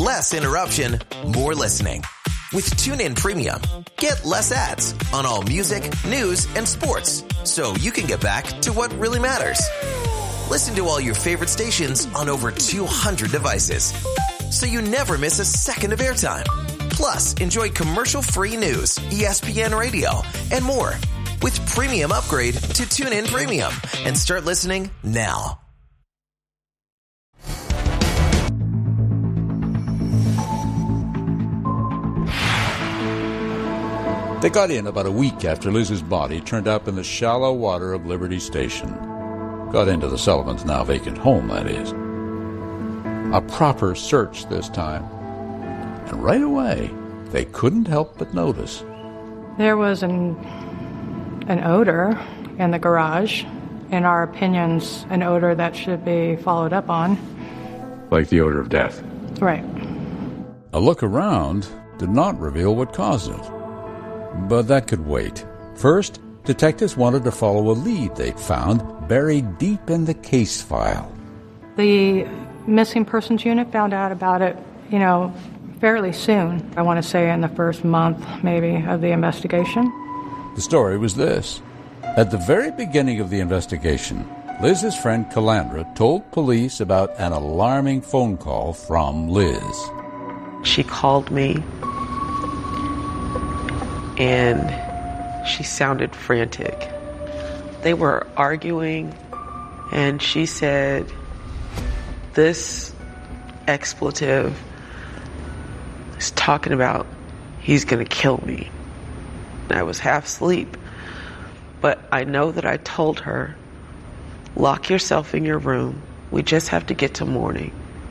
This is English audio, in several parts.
Less interruption, more listening. With TuneIn Premium, get less ads on all music, news, and sports, so you can get back to what really matters. Listen to all your favorite stations on over 200 devices, so you never miss a second of airtime. Plus, enjoy commercial-free news, ESPN Radio, and more. With Premium Upgrade to TuneIn Premium, and start listening now. They got in about a week after Liz's body turned up in the shallow water of Liberty Station. Got into the Sullivans' now vacant home, that is. A proper search this time. And right away, they couldn't help but notice. There was an odor in the garage. In our opinions, an odor that should be followed up on. Like the odor of death. Right. A look around did not reveal what caused it. But that could wait. First, detectives wanted to follow a lead they'd found buried deep in the case file. The missing persons unit found out about it, fairly soon. I want to say in the first month, maybe, of the investigation. The story was this. At the very beginning of the investigation, Liz's friend Calandra told police about an alarming phone call from Liz. She called me, and she sounded frantic. They were arguing, and she said, this expletive is talking about he's going to kill me. I was half asleep, but I know that I told her, lock yourself in your room. We just have to get to morning.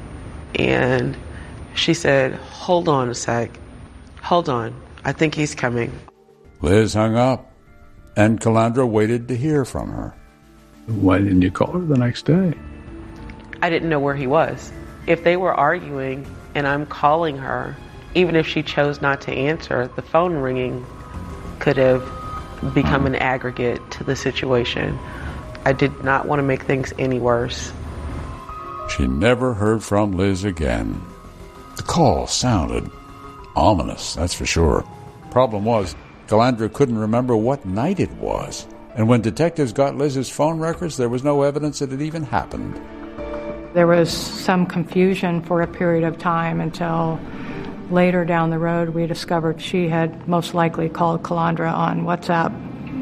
And she said, hold on a sec. Hold on. I think he's coming. Liz hung up, and Calandra waited to hear from her. Why didn't you call her the next day? I didn't know where he was. If they were arguing and I'm calling her, even if she chose not to answer, the phone ringing could have become an aggregate to the situation. I did not want to make things any worse. She never heard from Liz again. The call sounded ominous, that's for sure. Problem was, Calandra couldn't remember what night it was. And when detectives got Liz's phone records, there was no evidence that it even happened. There was some confusion for a period of time until later down the road we discovered she had most likely called Calandra on WhatsApp.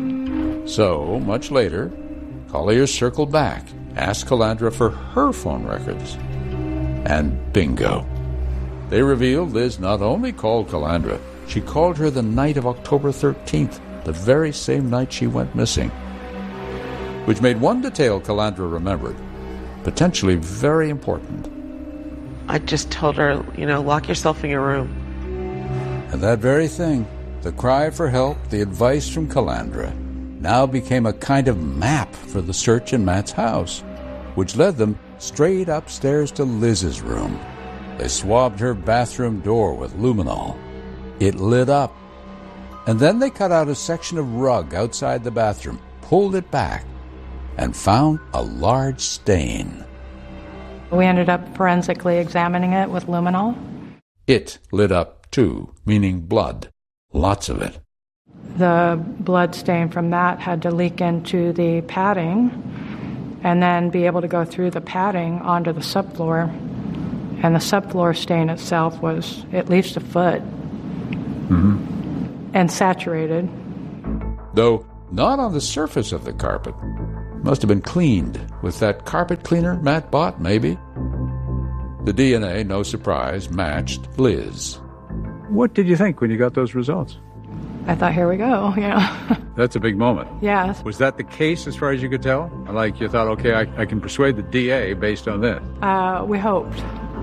So, much later, Colliers circled back, asked Calandra for her phone records. And bingo. They revealed Liz not only called Calandra, she called her the night of October 13th, the very same night she went missing. Which made one detail Calandra remembered, potentially very important. I just told her, lock yourself in your room. And that very thing, the cry for help, the advice from Calandra, now became a kind of map for the search in Matt's house, which led them straight upstairs to Liz's room. They swabbed her bathroom door with luminol. It lit up. And then they cut out a section of rug outside the bathroom, pulled it back, and found a large stain. We ended up forensically examining it with luminol. It lit up too, meaning blood. Lots of it. The blood stain from that had to leak into the padding and then be able to go through the padding onto the subfloor. And the subfloor stain itself was at least a foot. And saturated. Though not on the surface of the carpet. Must have been cleaned with that carpet cleaner Matt bought, maybe. The DNA, no surprise, matched Liz. What did you think when you got those results? I thought, here we go, That's a big moment. Yeah. Was that the case as far as you could tell? Like you thought, okay, I can persuade the DA based on this? We hoped.